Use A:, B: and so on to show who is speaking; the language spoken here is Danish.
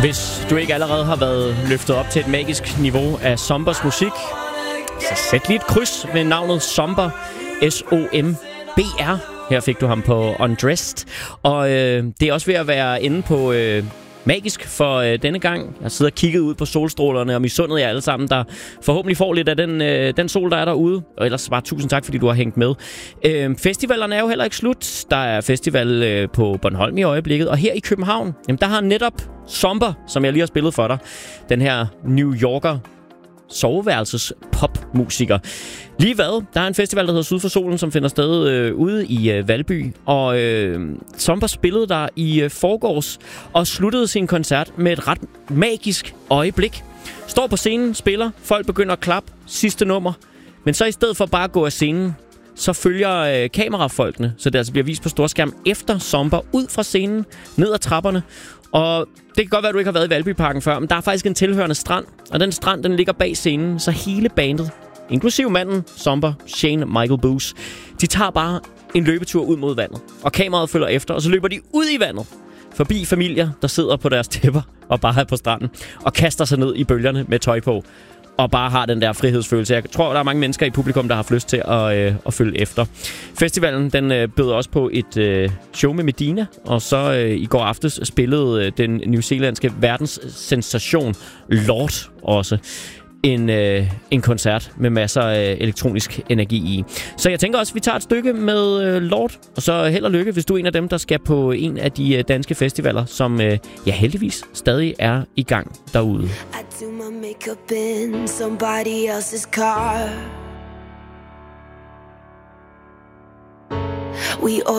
A: Hvis du ikke allerede har været løftet op til et magisk niveau af Sombers musik, så sæt lige et kryds ved navnet Somber, S-O-M-B-R. Her fik du ham på Undressed. Og det er også ved at være inde på magisk for denne gang. Jeg sidder og kigget ud på solstrålerne og misundet jer alle sammen, der forhåbentlig får lidt af den sol, der er derude. Og ellers bare tusind tak, fordi du har hængt med. Festivalerne er jo heller ikke slut. Der er festival på Bornholm i øjeblikket. Og her i København, jamen, der har netop Somber, som jeg lige har spillet for dig, den her New Yorker soveværelses popmusiker. Lige hvad? Der er en festival, der hedder Syd for Solen, som finder sted ude i Valby. Og Somber spillede der i forgårs og sluttede sin koncert med et ret magisk øjeblik. Står på scenen, spiller, folk begynder at klappe, sidste nummer. Men så i stedet for bare at gå af scenen, så følger kamerafolkene, så det altså bliver vist på storskærm efter Somber ud fra scenen, ned ad trapperne. Og det kan godt være, at du ikke har været i Valbyparken før, men der er faktisk en tilhørende strand. Og den strand, den ligger bag scenen, så hele bandet, inklusive manden, Somber, Shane Michael Booth, de tager bare en løbetur ud mod vandet. Og kameraet følger efter, og så løber de ud i vandet. Forbi familier, der sidder på deres tæpper og bare er på stranden. Og kaster sig ned i bølgerne med tøj på. Og bare har den der frihedsfølelse. Jeg tror, der er mange mennesker i publikum, der har haft lyst til at følge efter. Festivalen, den bød også på et show med Medina. Og så i går aftes spillede den newzealandske verdenssensation Lorde også en koncert med masser af elektronisk energi i. Så jeg tænker også, at vi tager et stykke med Lorde. Og så held og lykke, hvis du er en af dem, der skal på en af de danske festivaler, som heldigvis stadig er i gang derude.
B: I do my makeup in somebody else's car. We